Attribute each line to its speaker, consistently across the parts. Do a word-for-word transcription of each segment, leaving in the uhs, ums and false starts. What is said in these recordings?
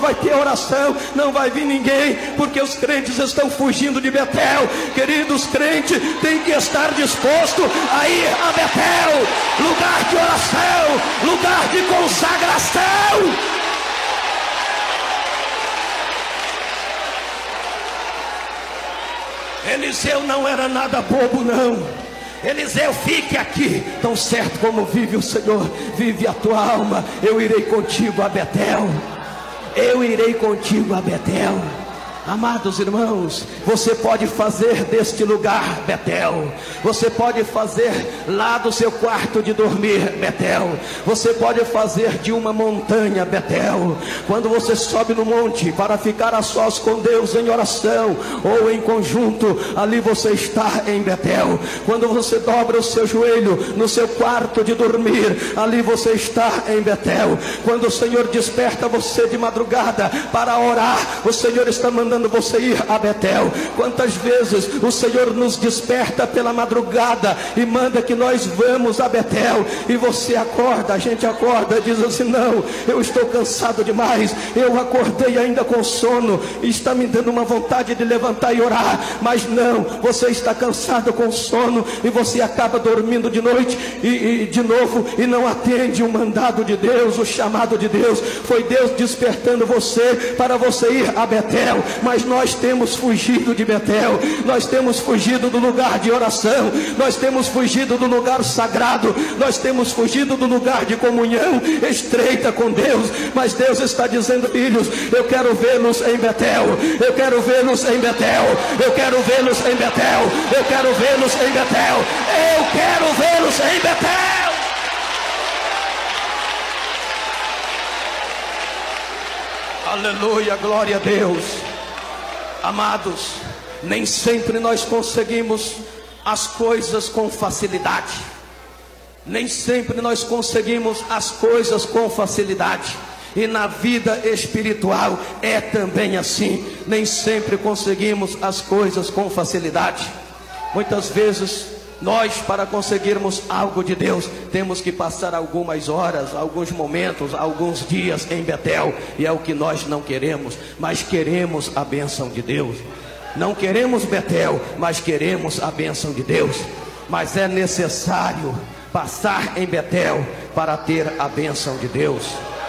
Speaker 1: vai ter oração, não vai vir ninguém, porque os crentes estão fugindo de Betel. Queridos, crentes têm que estar disposto a ir a Betel, lugar de oração, lugar de consagração. Eliseu não era nada bobo, não. Eliseu, fique aqui, tão certo como vive o Senhor, vive a tua alma, eu irei contigo a Betel. Eu irei contigo a Betel. Amados irmãos, você pode fazer deste lugar Betel. Você pode fazer lá do seu quarto de dormir Betel. Você pode fazer de uma montanha Betel. Quando você sobe no monte para ficar a sós com Deus em oração ou em conjunto, ali você está em Betel. Quando você dobra o seu joelho no seu quarto de dormir, ali você está em Betel. Quando o Senhor desperta você de madrugada para orar, o Senhor está mandando você ir a Betel. Quantas vezes o Senhor nos desperta pela madrugada e manda que nós vamos a Betel, e você acorda, a gente acorda e diz assim: não, eu estou cansado demais, eu acordei ainda com sono, e está me dando uma vontade de levantar e orar, mas não, você está cansado com sono, e você acaba dormindo de noite e, e de novo, e não atende o mandado de Deus, o chamado de Deus. Foi Deus despertando você para você ir a Betel, mas nós temos fugido de Betel, nós temos fugido do lugar de oração, nós temos fugido do lugar sagrado, nós temos fugido do lugar de comunhão estreita com Deus. Mas Deus está dizendo: filhos, eu quero vê-los em Betel, eu quero vê-los em Betel, eu quero vê-los em Betel, eu quero vê-los em Betel, eu quero vê-los em Betel. Aleluia, glória a Deus. Amados, nem sempre nós conseguimos as coisas com facilidade. Nem sempre nós conseguimos as coisas com facilidade. E na vida espiritual é também assim. Nem sempre conseguimos as coisas com facilidade. Muitas vezes nós, para conseguirmos algo de Deus, temos que passar algumas horas, alguns momentos, alguns dias em Betel. E é o que nós não queremos, mas queremos a bênção de Deus. Não queremos Betel, mas queremos a bênção de Deus. Mas é necessário passar em Betel para ter a bênção de Deus.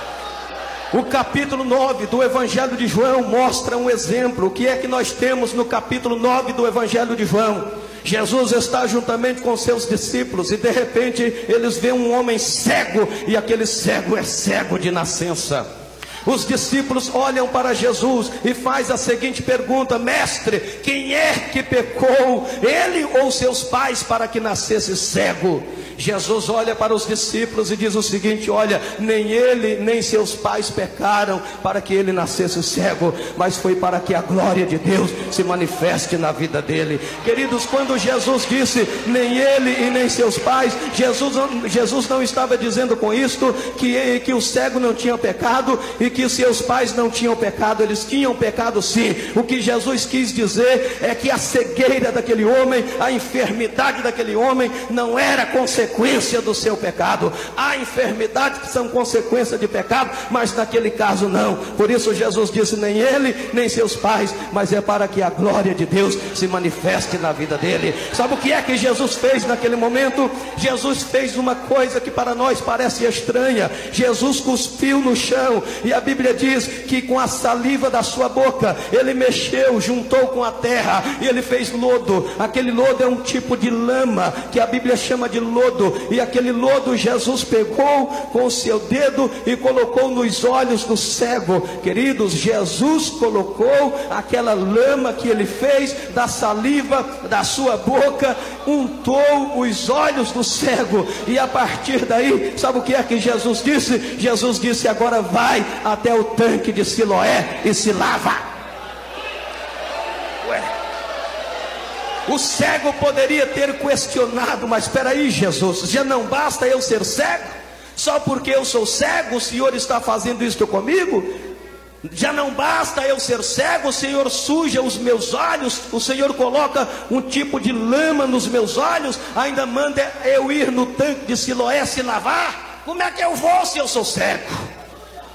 Speaker 1: O capítulo nove do Evangelho de João mostra um exemplo. O que é que nós temos no capítulo nove do Evangelho de João? Jesus está juntamente com seus discípulos, e de repente eles veem um homem cego, e aquele cego é cego de nascença. Os discípulos olham para Jesus e faz a seguinte pergunta: mestre, quem é que pecou, ele ou seus pais, para que nascesse cego? Jesus olha para os discípulos e diz o seguinte: olha, nem ele nem seus pais pecaram para que ele nascesse cego, mas foi para que a glória de Deus se manifeste na vida dele. Queridos, quando Jesus disse nem ele e nem seus pais, Jesus, Jesus não estava dizendo com isto que, que o cego não tinha pecado e que seus pais não tinham pecado. Eles tinham pecado sim. O que Jesus quis dizer é que a cegueira daquele homem, a enfermidade daquele homem não era consequência do seu pecado. Há enfermidades que são consequência de pecado, mas naquele caso não. Por isso Jesus disse nem ele nem seus pais, mas é para que a glória de Deus se manifeste na vida dele. Sabe o que é que Jesus fez naquele momento? Jesus fez uma coisa que para nós parece estranha. Jesus cuspiu no chão, e a Bíblia diz que com a saliva da sua boca ele mexeu, juntou com a terra, e ele fez lodo. Aquele lodo é um tipo de lama que a Bíblia chama de lodo, e aquele lodo Jesus pegou com o seu dedo e colocou nos olhos do cego. Queridos, Jesus colocou aquela lama que ele fez da saliva da sua boca, untou os olhos do cego, e a partir daí, sabe o que é que Jesus disse? Jesus disse: agora vai até o tanque de Siloé e se lava. O cego poderia ter questionado: mas espera aí, Jesus, já não basta eu ser cego? Só porque eu sou cego o Senhor está fazendo isto comigo? Já não basta eu ser cego, o Senhor suja os meus olhos, o Senhor coloca um tipo de lama nos meus olhos, ainda manda eu ir no tanque de Siloé se lavar? Como é que eu vou se eu sou cego?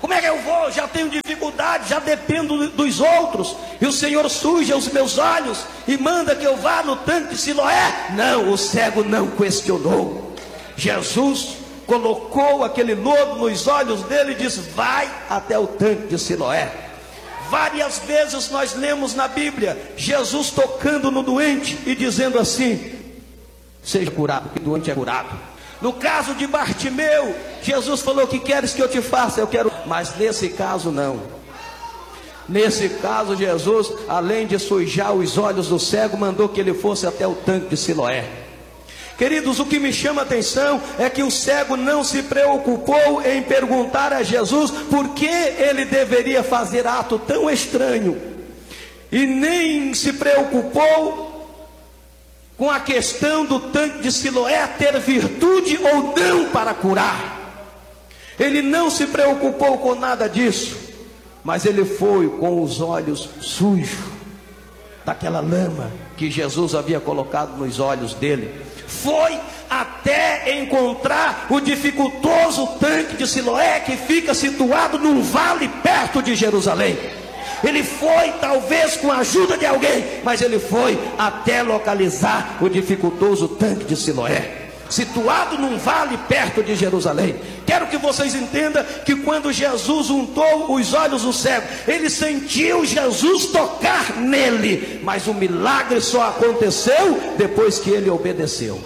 Speaker 1: Como é que eu vou? Já tenho dificuldade, já dependo dos outros. E o Senhor suja os meus olhos e manda que eu vá no tanque de Siloé. Não, o cego não questionou. Jesus colocou aquele lodo nos olhos dele e disse: vai até o tanque de Siloé. Várias vezes nós lemos na Bíblia Jesus tocando no doente e dizendo assim: seja curado, que o doente é curado. No caso de Bartimeu, Jesus falou: que queres que eu te faça? Eu quero. Mas nesse caso não. Nesse caso Jesus, além de sujar os olhos do cego, mandou que ele fosse até o tanque de Siloé. Queridos, o que me chama a atenção é que o cego não se preocupou em perguntar a Jesus por que ele deveria fazer ato tão estranho, e nem se preocupou com a questão do tanque de Siloé ter virtude ou não para curar. Ele não se preocupou com nada disso, mas ele foi com os olhos sujos daquela lama que Jesus havia colocado nos olhos dele. Foi até encontrar o dificultoso tanque de Siloé, que fica situado num vale perto de Jerusalém. Ele foi, talvez com a ajuda de alguém, mas ele foi até localizar o dificultoso tanque de Siloé, situado num vale perto de Jerusalém. Quero que vocês entendam que quando Jesus untou os olhos do cego, ele sentiu Jesus tocar nele, mas o milagre só aconteceu depois que ele obedeceu.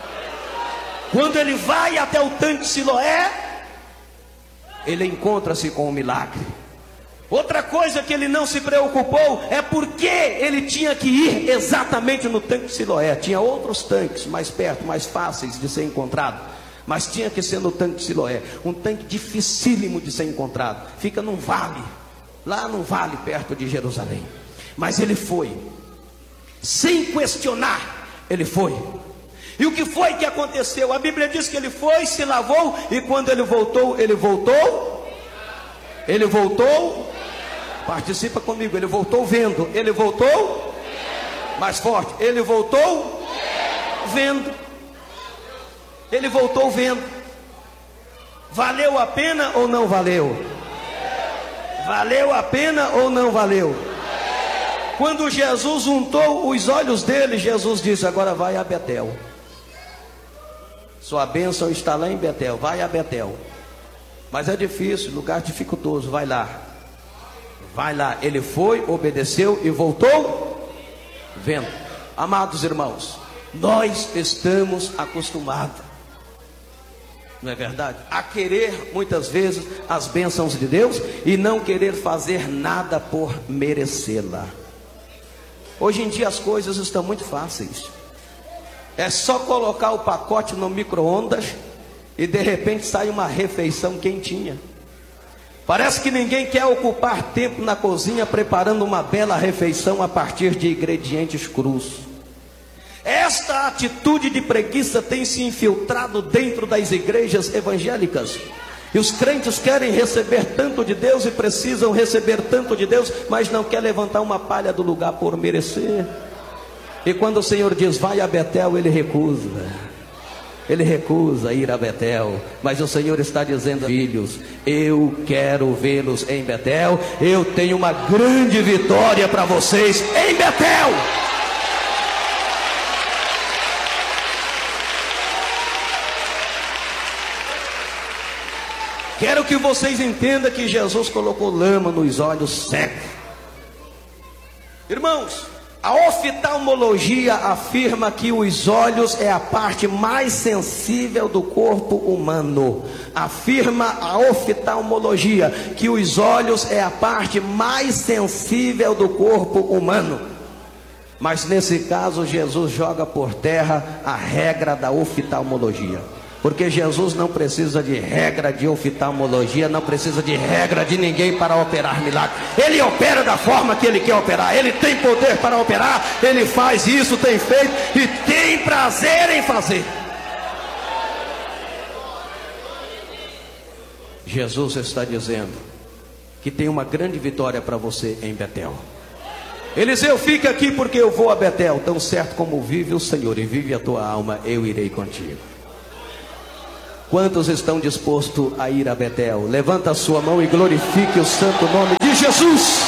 Speaker 1: Quando ele vai até o tanque de Siloé, ele encontra-se com o milagre. Outra coisa que ele não se preocupou é porque ele tinha que ir exatamente no tanque de Siloé. Tinha outros tanques mais perto, mais fáceis de ser encontrado, mas tinha que ser no tanque de Siloé. Um tanque dificílimo de ser encontrado. Fica num vale, lá num vale perto de Jerusalém. Mas ele foi, sem questionar, ele foi. E o que foi que aconteceu? A Bíblia diz que ele foi, se lavou, e quando ele voltou, ele voltou, ele voltou, participa comigo, ele voltou vendo, ele voltou, mais forte, ele voltou vendo, ele voltou vendo. Valeu a pena ou não valeu? Valeu a pena ou não valeu? Quando Jesus untou os olhos dele, Jesus disse: agora vai a Betel. Sua bênção está lá em Betel, vai a Betel. Mas é difícil, lugar dificultoso, vai lá. Vai lá, ele foi, obedeceu e voltou vendo. Amados irmãos, nós estamos acostumados, não é verdade, a querer muitas vezes as bênçãos de Deus e não querer fazer nada por merecê-la. Hoje em dia as coisas estão muito fáceis. É só colocar o pacote no micro-ondas e de repente sai uma refeição quentinha. Parece que ninguém quer ocupar tempo na cozinha preparando uma bela refeição a partir de ingredientes crus. Esta atitude de preguiça tem se infiltrado dentro das igrejas evangélicas. E os crentes querem receber tanto de Deus e precisam receber tanto de Deus, mas não quer levantar uma palha do lugar por merecer. E quando o Senhor diz vai a Betel, ele recusa. Ele recusa ir a Betel. Mas o Senhor está dizendo: filhos, eu quero vê-los em Betel. Eu tenho uma grande vitória para vocês em Betel. Quero que vocês entendam que Jesus colocou lama nos olhos cegos. Irmãos, a oftalmologia afirma que os olhos é a parte mais sensível do corpo humano. Afirma a oftalmologia que os olhos é a parte mais sensível do corpo humano. Mas nesse caso Jesus joga por terra a regra da oftalmologia. Porque Jesus não precisa de regra de oftalmologia, não precisa de regra de ninguém para operar milagre. Ele opera da forma que ele quer operar. Ele tem poder para operar, ele faz isso, tem feito e tem prazer em fazer. Jesus está dizendo que tem uma grande vitória para você em Betel. Eliseu, fica aqui porque eu vou a Betel. Tão certo como vive o Senhor e vive a tua alma, eu irei contigo. Quantos estão dispostos a ir a Betel? Levanta a sua mão e glorifique o santo nome de Jesus.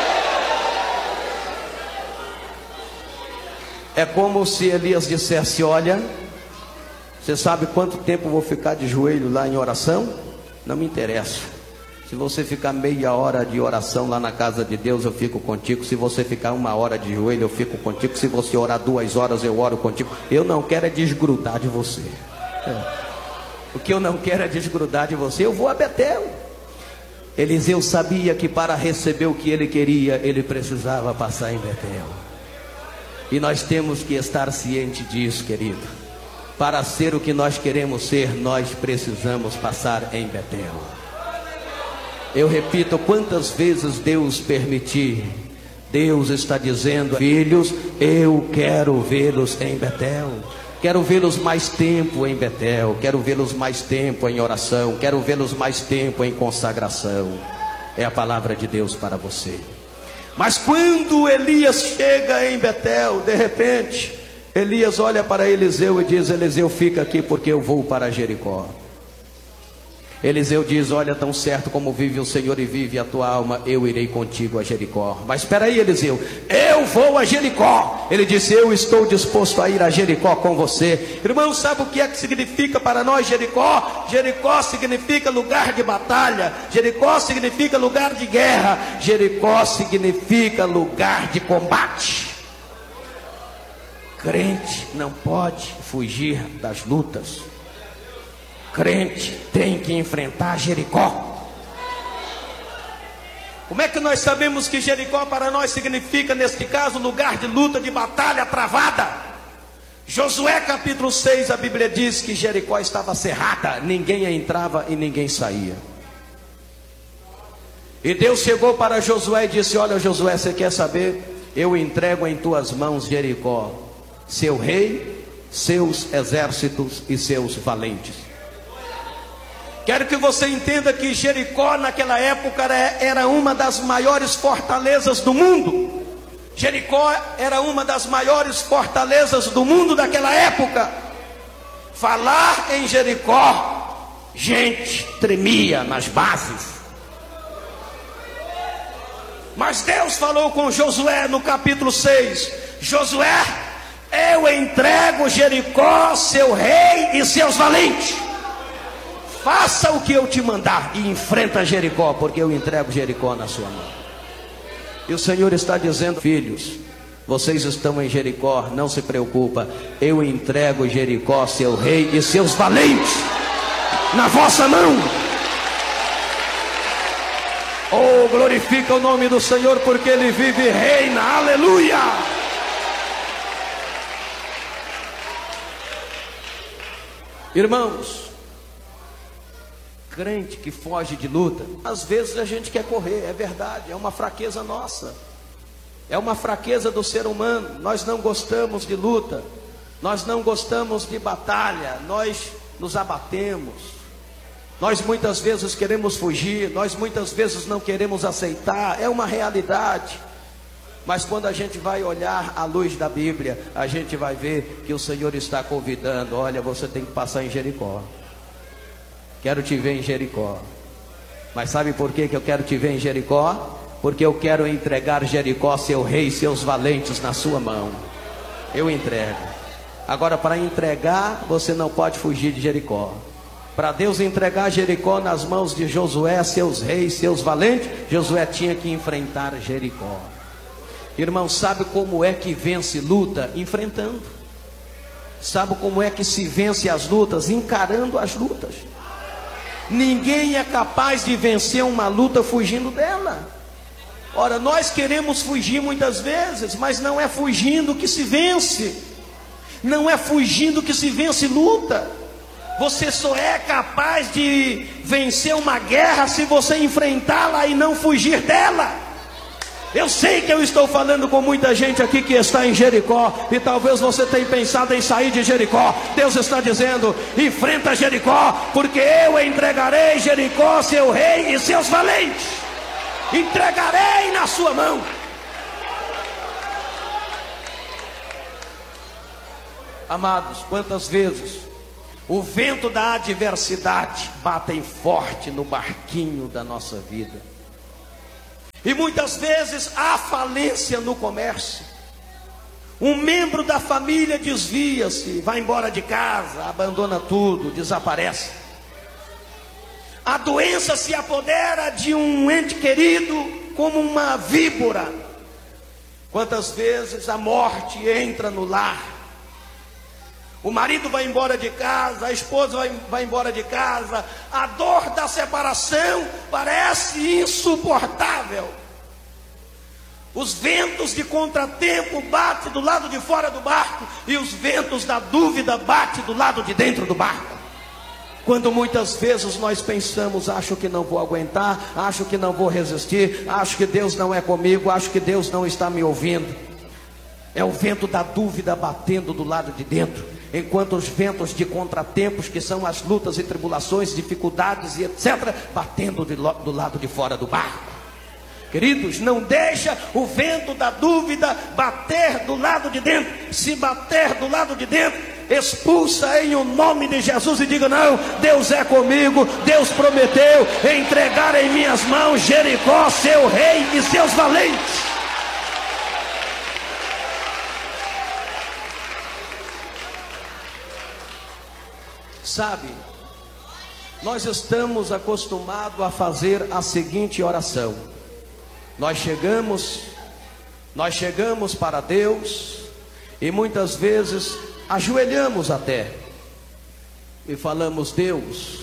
Speaker 1: É como se Elias dissesse: olha, você sabe quanto tempo eu vou ficar de joelho lá em oração? Não me interessa. Se você ficar meia hora de oração lá na casa de Deus, eu fico contigo. Se você ficar uma hora de joelho, eu fico contigo. Se você orar duas horas, eu oro contigo. Eu não quero é desgrudar de você. É. O que eu não quero é desgrudar de você. Eu vou a Betel. Eliseu sabia que para receber o que ele queria, ele precisava passar em Betel. E nós temos que estar cientes disso, querido. Para ser o que nós queremos ser, nós precisamos passar em Betel. Eu repito, quantas vezes Deus permitir, Deus está dizendo: filhos, eu quero vê-los em Betel. Quero vê-los mais tempo em Betel. Quero vê-los mais tempo em oração. Quero vê-los mais tempo em consagração. É a palavra de Deus para você. Mas quando Elias chega em Betel, de repente, Elias olha para Eliseu e diz: Eliseu, fica aqui porque eu vou para Jericó. Eliseu diz: olha, tão certo como vive o Senhor e vive a tua alma, eu irei contigo a Jericó. Mas espera aí, Eliseu, eu vou a Jericó. Ele disse: eu estou disposto a ir a Jericó com você. Irmão, sabe o que é que significa para nós Jericó? Jericó significa lugar de batalha. Jericó significa lugar de guerra. Jericó significa lugar de combate. Crente não pode fugir das lutas. Crente tem que enfrentar Jericó. Como é que nós sabemos que Jericó para nós significa, neste caso, lugar de luta, de batalha travada? Josué capítulo seis, a Bíblia diz que Jericó estava cerrada, ninguém entrava e ninguém saía. E Deus chegou para Josué e disse: olha, Josué, você quer saber? Eu entrego em tuas mãos Jericó, seu rei, seus exércitos e seus valentes. Quero que você entenda que Jericó naquela época era uma das maiores fortalezas do mundo. Jericó era uma das maiores fortalezas do mundo daquela época. Falar em Jericó, gente tremia nas bases. Mas Deus falou com Josué no capítulo seis: Josué, eu entrego Jericó, seu rei e seus valentes. Faça o que eu te mandar e enfrenta Jericó, porque eu entrego Jericó na sua mão. E o Senhor está dizendo: filhos, vocês estão em Jericó, não se preocupa, eu entrego Jericó, seu rei e seus valentes na vossa mão. Oh, glorifica o nome do Senhor, porque Ele vive e reina. Aleluia! Irmãos, crente que foge de luta, às vezes a gente quer correr, é verdade, é uma fraqueza nossa, é uma fraqueza do ser humano. Nós não gostamos de luta, nós não gostamos de batalha, nós nos abatemos, nós muitas vezes queremos fugir, nós muitas vezes não queremos aceitar, é uma realidade. Mas quando a gente vai olhar à luz da Bíblia, a gente vai ver que o Senhor está convidando: olha, você tem que passar em Jericó. Quero te ver em Jericó. Mas sabe por que que eu quero te ver em Jericó? Porque eu quero entregar Jericó, seu rei e seus valentes na sua mão. Eu entrego. Agora, para entregar, você não pode fugir de Jericó. Para Deus entregar Jericó nas mãos de Josué, seus reis, seus valentes, Josué tinha que enfrentar Jericó. Irmão, sabe como é que vence luta? Enfrentando. Sabe como é que se vence as lutas? Encarando as lutas. Ninguém é capaz de vencer uma luta fugindo dela. Ora, nós queremos fugir muitas vezes, mas não é fugindo que se vence. Não é fugindo que se vence luta. Você só é capaz de vencer uma guerra se você enfrentá-la e não fugir dela. Eu sei que eu estou falando com muita gente aqui que está em Jericó, e talvez você tenha pensado em sair de Jericó. Deus está dizendo: enfrenta Jericó, porque eu entregarei Jericó, seu rei e seus valentes. Entregarei na sua mão. Amados, quantas vezes O vento da adversidade batem forte no barquinho da nossa vida. E muitas vezes há falência no comércio. Um membro da família desvia-se, vai embora de casa, abandona tudo, desaparece. A doença se apodera de um ente querido como uma víbora. Quantas vezes a morte entra no lar? O marido vai embora de casa, a esposa vai, vai embora de casa. A dor da separação parece insuportável. Os ventos de contratempo batem do lado de fora do barco, e os ventos da dúvida batem do lado de dentro do barco. Quando muitas vezes nós pensamos, acho que não vou aguentar, acho que não vou resistir, acho que Deus não é comigo, acho que Deus não está me ouvindo. É o vento da dúvida batendo do lado de dentro. Enquanto os ventos de contratempos, que são as lutas e tribulações, dificuldades e etcétera, batendo de lo, do lado de fora do barco. Queridos, não deixa o vento da dúvida bater do lado de dentro. Se bater do lado de dentro, expulsa em o nome de Jesus e diga: não, Deus é comigo. Deus prometeu entregar em minhas mãos Jericó, seu rei e seus valentes. Sabe, nós estamos acostumados a fazer a seguinte oração. Nós chegamos, nós chegamos para Deus e muitas vezes ajoelhamos até e falamos: Deus,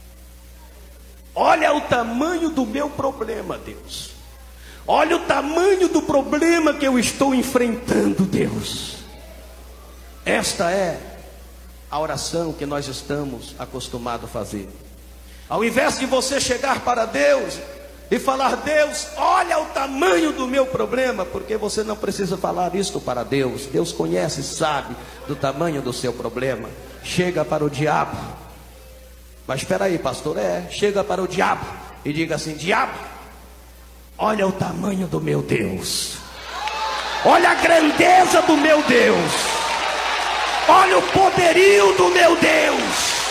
Speaker 1: olha o tamanho do meu problema, Deus. Olha o tamanho do problema que eu estou enfrentando, Deus. Esta é a oração que nós estamos acostumados a fazer. Ao invés de você chegar para Deus e falar: Deus, olha o tamanho do meu problema, porque você não precisa falar isto para Deus. Deus conhece e sabe do tamanho do seu problema. Chega para o diabo. Mas espera aí, pastor, é, chega para o diabo e diga assim: diabo, olha o tamanho do meu Deus. Olha a grandeza do meu Deus. Olha o poderio do meu Deus.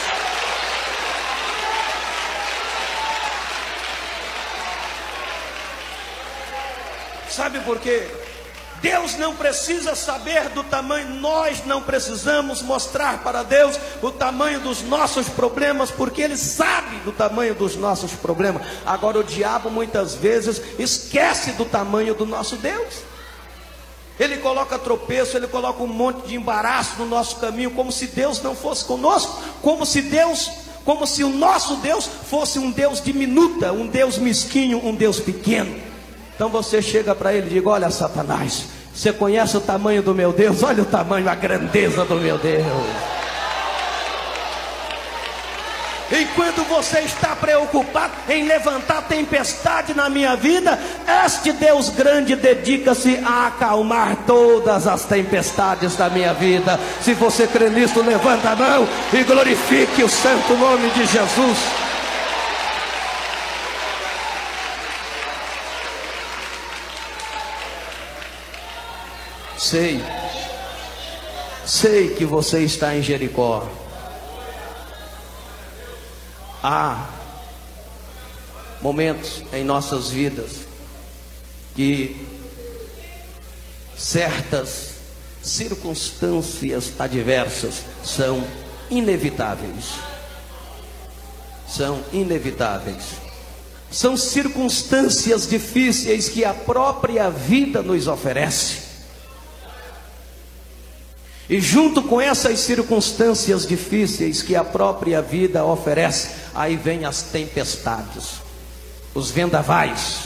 Speaker 1: Sabe por quê? Deus não precisa saber do tamanho, nós não precisamos mostrar para Deus o tamanho dos nossos problemas, porque Ele sabe do tamanho dos nossos problemas. Agora o diabo muitas vezes esquece do tamanho do nosso Deus. Ele coloca tropeço, ele coloca um monte de embaraço no nosso caminho, como se Deus não fosse conosco, como se Deus, como se o nosso Deus fosse um Deus diminuta, um Deus mesquinho, um Deus pequeno. Então você chega para ele e diz: olha, Satanás, você conhece o tamanho do meu Deus? Olha o tamanho, a grandeza do meu Deus. Enquanto você está preocupado em levantar tempestade na minha vida, este Deus grande dedica-se a acalmar todas as tempestades da minha vida. Se você crê nisso, levanta a mão e glorifique o santo nome de Jesus. Sei, sei que você está em Jericó. Há momentos em nossas vidas que certas circunstâncias adversas são inevitáveis. São inevitáveis. São circunstâncias difíceis que a própria vida nos oferece. E junto com essas circunstâncias difíceis que a própria vida oferece, aí vem as tempestades, os vendavais.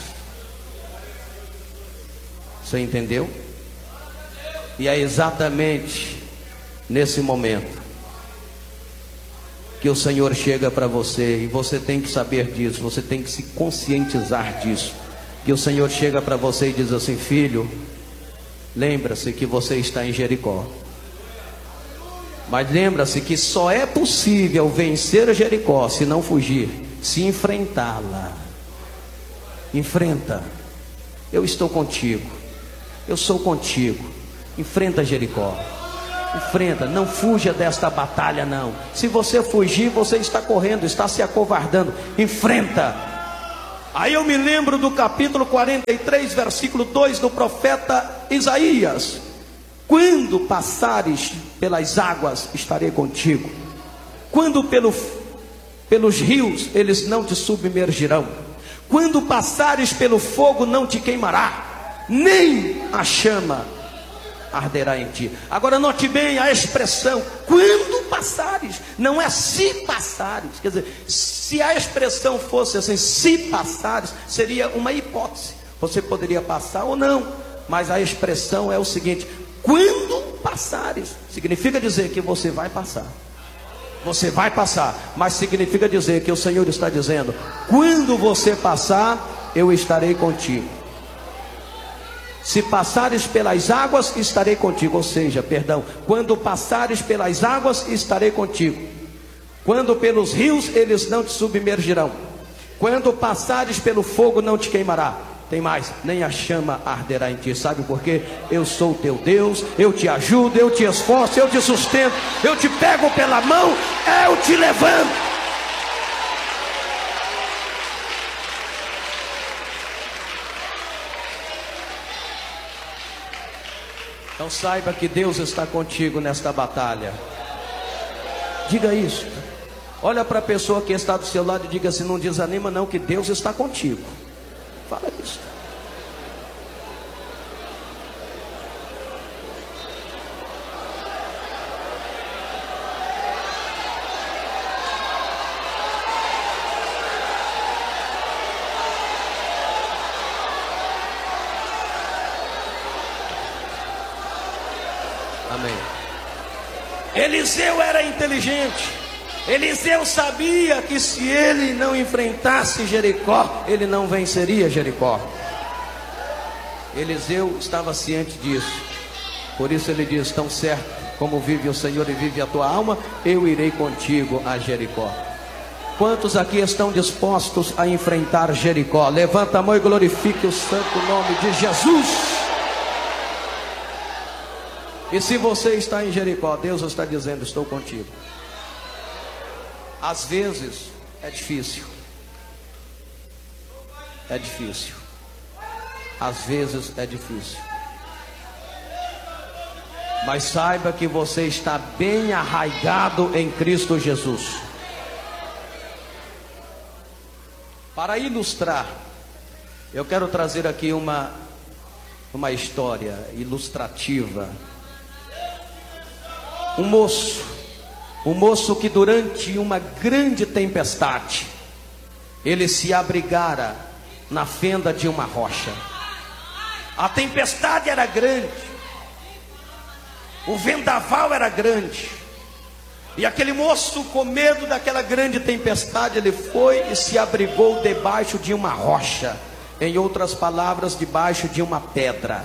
Speaker 1: Você entendeu? E é exatamente nesse momento que o Senhor chega para você, e você tem que saber disso, você tem que se conscientizar disso, que o Senhor chega para você e diz assim: filho, lembra-se que você está em Jericó. Mas lembra-se que só é possível vencer Jericó se não fugir, se enfrentá-la. Enfrenta. Eu estou contigo. Eu sou contigo. Enfrenta Jericó. Enfrenta, não fuja desta batalha não. Se você fugir, você está correndo, está se acovardando. Enfrenta. Aí eu me lembro do capítulo quarenta e três, versículo dois do profeta Isaías: quando passares pelas águas, estarei contigo. Quando pelo, pelos rios, eles não te submergirão. Quando passares pelo fogo, não te queimará, nem a chama arderá em ti. Agora note bem a expressão quando passares, não é se passares. Quer dizer, se a expressão fosse assim, se passares, seria uma hipótese, você poderia passar ou não, mas a expressão é o seguinte: quando passares, significa dizer que você vai passar. Você vai passar, mas significa dizer que o Senhor está dizendo: quando você passar, eu estarei contigo. Se passares pelas águas, estarei contigo. Ou seja, perdão, quando passares pelas águas, estarei contigo. Quando pelos rios, eles não te submergirão. Quando passares pelo fogo, não te queimará. Tem mais, nem a chama arderá em ti. Sabe por quê? Eu sou o teu Deus, eu te ajudo, eu te esforço, eu te sustento, eu te pego pela mão, eu te levanto. Então saiba que Deus está contigo nesta batalha. Diga isso. Olha para a pessoa que está do seu lado e diga assim: não desanima não, que Deus está contigo. Fala isso. Amém. Eliseu era inteligente. Eliseu sabia que se ele não enfrentasse Jericó, ele não venceria Jericó. Eliseu estava ciente disso. Por isso ele diz: tão certo como vive o Senhor e vive a tua alma, eu irei contigo a Jericó. Quantos aqui estão dispostos a enfrentar Jericó? Levanta a mão e glorifique o santo nome de Jesus. E se você está em Jericó, Deus está dizendo: estou contigo. Às vezes é difícil. É difícil. Às vezes é difícil. Mas saiba que você está bem arraigado em Cristo Jesus. Para ilustrar, eu quero trazer aqui uma, uma história ilustrativa. Um moço, um moço que durante uma grande tempestade, ele se abrigara na fenda de uma rocha. A tempestade era grande, o vendaval era grande, e aquele moço, com medo daquela grande tempestade, ele foi e se abrigou debaixo de uma rocha. Em outras palavras, debaixo de uma pedra.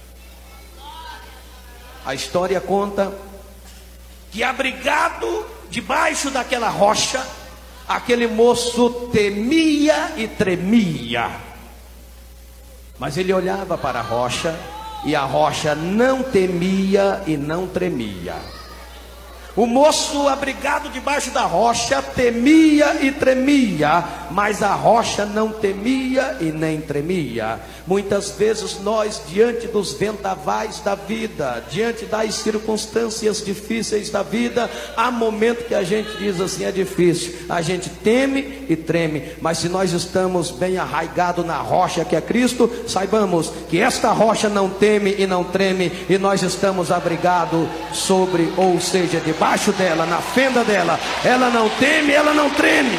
Speaker 1: A história conta que, abrigado debaixo daquela rocha, aquele moço temia e tremia. Mas ele olhava para a rocha, e a rocha não temia e não tremia. O moço, abrigado debaixo da rocha, temia e tremia, mas a rocha não temia e nem tremia. Muitas vezes nós, diante dos vendavais da vida, diante das circunstâncias difíceis da vida, há momento que a gente diz assim: é difícil, a gente teme e treme. Mas se nós estamos bem arraigados na rocha que é Cristo, saibamos que esta rocha não teme e não treme, e nós estamos abrigados sobre, ou seja, debaixo dela, na fenda dela. Ela não teme, ela não treme.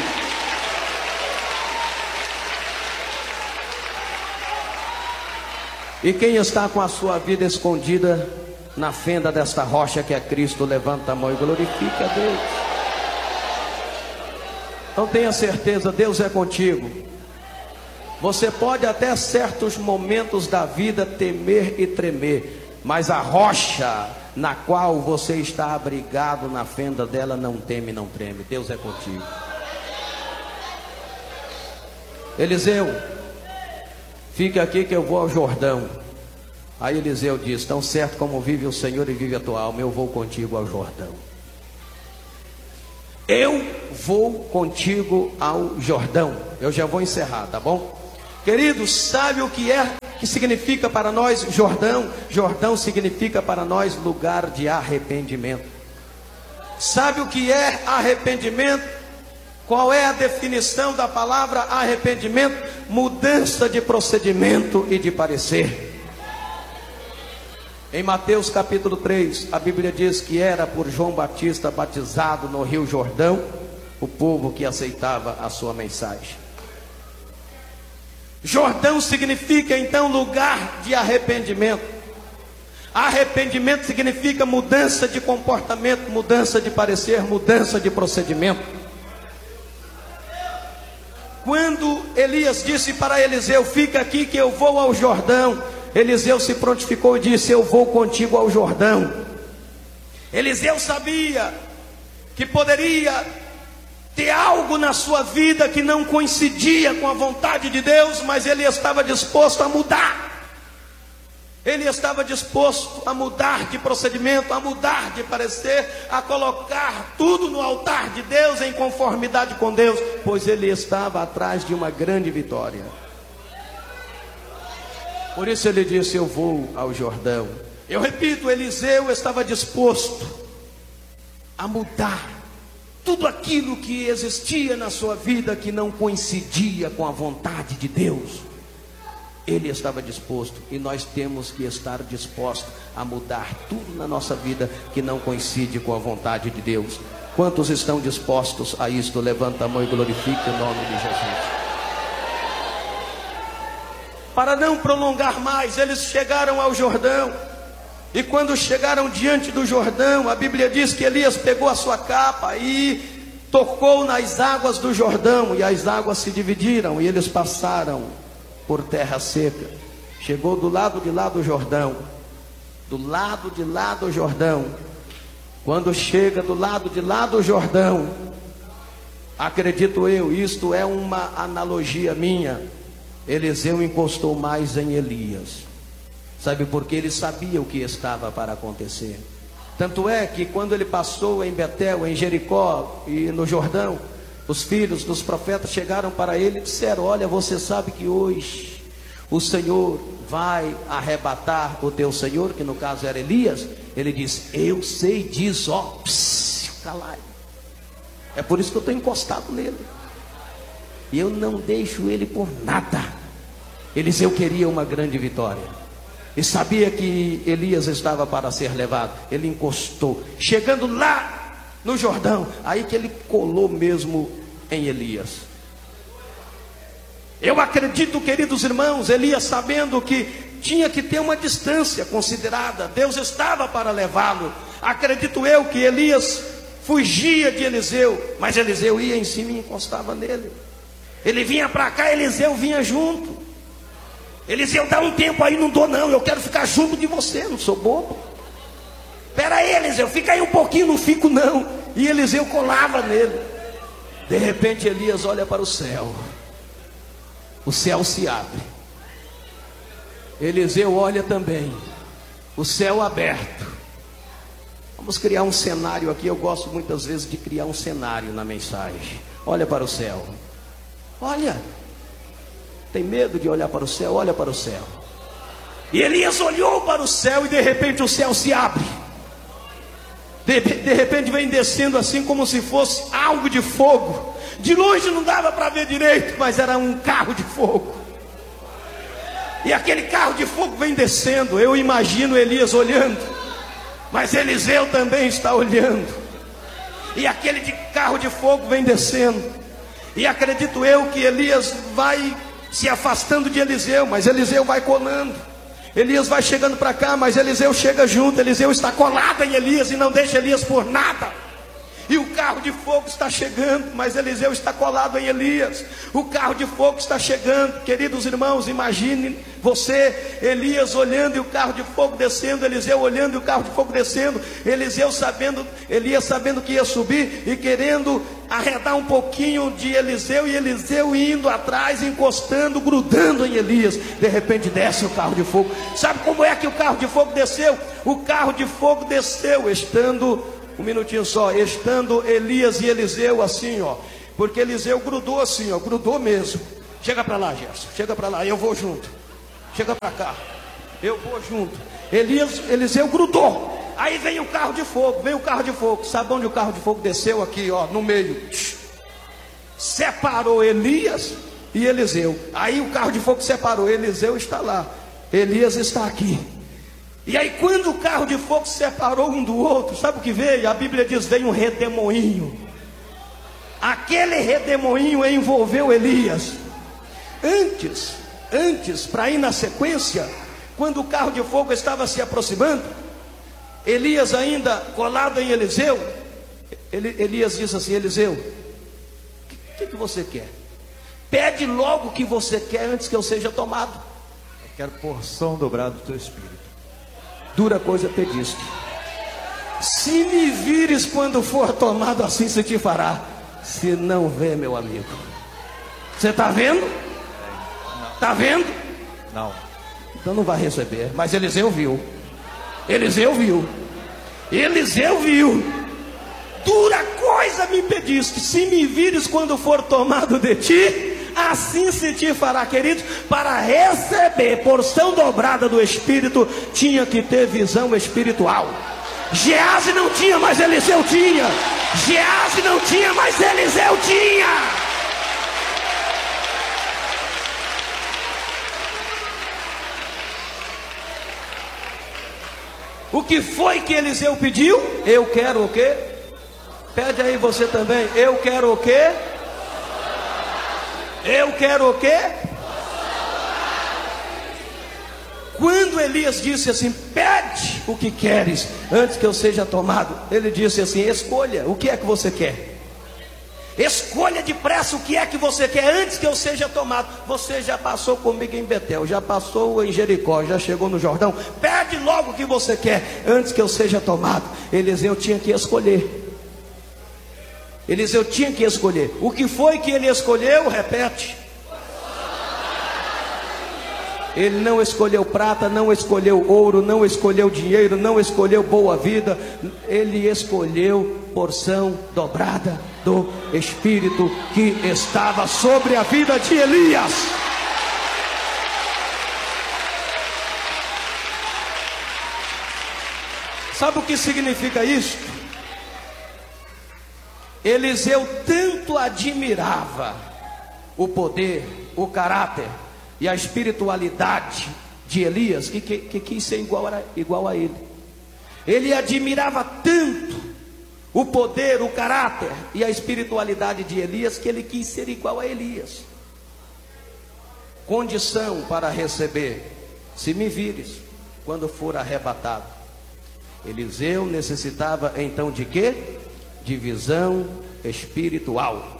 Speaker 1: E quem está com a sua vida escondida na fenda desta rocha que é Cristo, levanta a mão e glorifique a Deus. Então tenha certeza, Deus é contigo. Você pode até certos momentos da vida temer e tremer, mas a rocha na qual você está abrigado, na fenda dela, não teme, não treme. Deus é contigo. Eliseu, fique aqui que eu vou ao Jordão. Aí Eliseu diz: tão certo como vive o Senhor e vive a tua alma, eu vou contigo ao Jordão. Eu vou contigo ao Jordão. Eu já vou encerrar, tá bom? Queridos, sabe o que é, que significa para nós Jordão? Jordão significa para nós lugar de arrependimento. Sabe o que é arrependimento? Qual é a definição da palavra arrependimento? Mudança de procedimento e de parecer. Em Mateus capítulo três, a Bíblia diz que era por João Batista batizado no Rio Jordão o povo que aceitava a sua mensagem. Jordão significa então lugar de arrependimento. Arrependimento significa mudança de comportamento, mudança de parecer, mudança de procedimento. Quando Elias disse para Eliseu: fica aqui que eu vou ao Jordão, Eliseu se prontificou e disse: eu vou contigo ao Jordão. Eliseu sabia que poderia ter algo na sua vida que não coincidia com a vontade de Deus, mas ele estava disposto a mudar. Ele estava disposto a mudar de procedimento, a mudar de parecer, a colocar tudo no altar de Deus em conformidade com Deus, pois ele estava atrás de uma grande vitória. Por isso ele disse: eu vou ao Jordão. Eu repito, Eliseu estava disposto a mudar tudo aquilo que existia na sua vida que não coincidia com a vontade de Deus. Ele estava disposto, e nós temos que estar dispostos a mudar tudo na nossa vida que não coincide com a vontade de Deus. Quantos estão dispostos a isto? Levanta a mão e glorifique o nome de Jesus. Para não prolongar mais, eles chegaram ao Jordão. E quando chegaram diante do Jordão, a Bíblia diz que Elias pegou a sua capa e tocou nas águas do Jordão, e as águas se dividiram e eles passaram por terra seca. Chegou do lado de lá do Jordão, do lado de lá do Jordão. Quando chega do lado de lá do Jordão, acredito eu, isto é uma analogia minha, Eliseu encostou mais em Elias. Sabe por quê? Ele sabia o que estava para acontecer. Tanto é que quando ele passou em Betel, em Jericó e no Jordão, os filhos dos profetas chegaram para ele e disseram: olha, você sabe que hoje o Senhor vai arrebatar o teu Senhor, que no caso era Elias. Ele disse: eu sei disso, ó, psiu, calai. É por isso que eu estou encostado nele, e eu não deixo ele por nada. Eliseu queria uma grande vitória, e sabia que Elias estava para ser levado. Ele encostou, chegando lá no Jordão, aí que ele colou mesmo em Elias. Eu acredito, queridos irmãos, Elias, sabendo que tinha que ter uma distância considerada, Deus estava para levá-lo. Acredito eu que Elias fugia de Eliseu, mas Eliseu ia em cima e encostava nele. Ele vinha para cá, Eliseu vinha junto. Eliseu, dá um tempo aí, não dou não, eu quero ficar junto de você, não sou bobo. Espera aí, Eliseu, fica aí um pouquinho, não fico não. E Eliseu colava nele. De repente Elias olha para o céu, o céu se abre. Eliseu olha também, o céu aberto. Vamos criar um cenário aqui. Eu gosto muitas vezes de criar um cenário na mensagem. Olha para o céu. Olha, tem medo de olhar para o céu? Olha para o céu. E Elias olhou para o céu e de repente o céu se abre. De, de repente vem descendo assim como se fosse algo de fogo. De longe não dava para ver direito, mas era um carro de fogo. E aquele carro de fogo vem descendo. Eu imagino Elias olhando, mas Eliseu também está olhando. E aquele de carro de fogo vem descendo. E acredito eu que Elias vai se afastando de Eliseu, mas Eliseu vai colando. Elias vai chegando para cá, mas Eliseu chega junto. Eliseu está colado em Elias e não deixa Elias por nada. E o carro de fogo está chegando, mas Eliseu está colado em Elias. O carro de fogo está chegando. Queridos irmãos, imagine você, Elias olhando e o carro de fogo descendo, Eliseu olhando e o carro de fogo descendo, Eliseu sabendo, Elias sabendo que ia subir e querendo arredar um pouquinho de Eliseu, e Eliseu indo atrás, encostando, grudando em Elias. De repente desce o carro de fogo. Sabe como é que o carro de fogo desceu? O carro de fogo desceu estando... Um minutinho só, estando Elias e Eliseu assim, ó, porque Eliseu grudou assim, ó, grudou mesmo. Chega para lá, Gerson, chega para lá, eu vou junto. Chega para cá, eu vou junto. Elias, Eliseu grudou. Aí vem o carro de fogo, vem o carro de fogo. Sabe onde o carro de fogo desceu? Aqui, ó, no meio. Separou Elias e Eliseu. Aí o carro de fogo separou, Eliseu está lá, Elias está aqui. E aí quando o carro de fogo separou um do outro, sabe o que veio? A Bíblia diz, veio um redemoinho. Aquele redemoinho envolveu Elias. Antes, antes, para ir na sequência, quando o carro de fogo estava se aproximando, Elias ainda colado em Eliseu, Eli, Elias disse assim, Eliseu, o que, que você quer? Pede logo o que você quer antes que eu seja tomado.
Speaker 2: Eu quero porção dobrada do teu espírito.
Speaker 1: Dura coisa pediste. Se me vires quando for tomado, assim se te fará. Se não vê, meu amigo. Você está vendo? Está vendo?
Speaker 2: Não.
Speaker 1: Então não vai receber. Mas Eliseu viu. Eliseu viu. Eliseu viu. Dura coisa me pediste. Se me vires quando for tomado de ti, assim se te fará. Queridos, para receber porção dobrada do Espírito, tinha que ter visão espiritual. Geazi não tinha, mas Eliseu tinha. Geazi não tinha, mas Eliseu tinha. O que foi que Eliseu pediu? Eu quero o quê? Pede aí você também. Eu quero o quê? Eu quero o quê? Quando Elias disse assim, pede o que queres antes que eu seja tomado, ele disse assim, escolha, o que é que você quer? Escolha depressa o que é que você quer antes que eu seja tomado. Você já passou comigo em Betel, já passou em Jericó, já chegou no Jordão. Pede logo o que você quer antes que eu seja tomado. Eliseu tinha que escolher. Eliseu tinha que escolher. O que foi que ele escolheu? Repete. Ele não escolheu prata, não escolheu ouro, não escolheu dinheiro, não escolheu boa vida. Ele escolheu porção dobrada do Espírito que estava sobre a vida de Elias. Sabe o que significa isso? Eliseu tanto admirava o poder, o caráter e a espiritualidade de Elias, que, que, que quis ser igual a, igual a ele. Ele admirava tanto o poder, o caráter e a espiritualidade de Elias, que ele quis ser igual a Elias. Condição para receber: se me vires quando for arrebatado. Eliseu necessitava então de quê? De visão espiritual.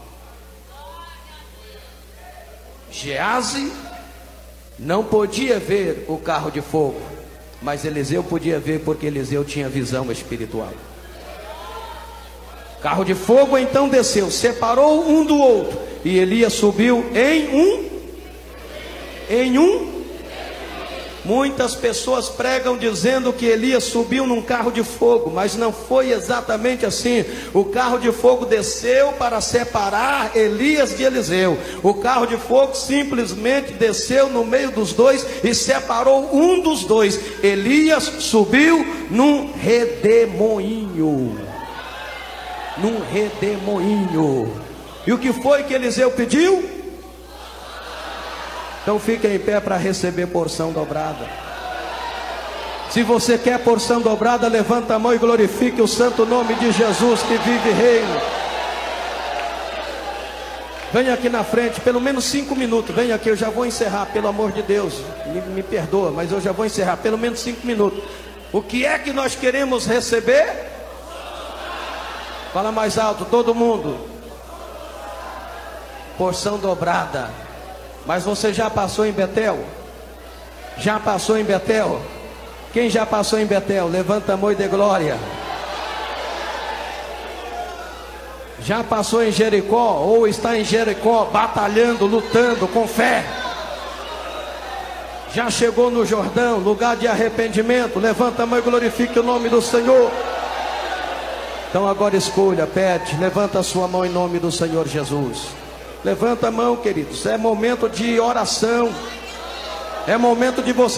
Speaker 1: Geazi não podia ver o carro de fogo, mas Eliseu podia ver, porque Eliseu tinha visão espiritual. Carro de fogo então desceu, separou um do outro, e Elias subiu em um em um Muitas pessoas pregam dizendo que Elias subiu num carro de fogo, mas não foi exatamente assim. O carro de fogo desceu para separar Elias de Eliseu. O carro de fogo simplesmente desceu no meio dos dois e separou um dos dois. Elias subiu num redemoinho. Num redemoinho. E o que foi que Eliseu pediu? Então fiquem em pé para receber porção dobrada. Se você quer porção dobrada, levanta a mão e glorifique o santo nome de Jesus que vive e reina. Venha aqui na frente, pelo menos cinco minutos. Venha aqui, eu já vou encerrar, pelo amor de Deus. Me, me perdoa, mas eu já vou encerrar, pelo menos cinco minutos. O que é que nós queremos receber? Fala mais alto, todo mundo. Porção dobrada. Mas você já passou em Betel? Já passou em Betel? Quem já passou em Betel? Levanta a mão e dê glória. Já passou em Jericó ou está em Jericó, batalhando, lutando com fé? Já chegou no Jordão, lugar de arrependimento? Levanta a mão e glorifique o nome do Senhor. Então agora escolha, pede, levanta a sua mão em nome do Senhor Jesus. Levanta a mão, queridos, é momento de oração. É momento de você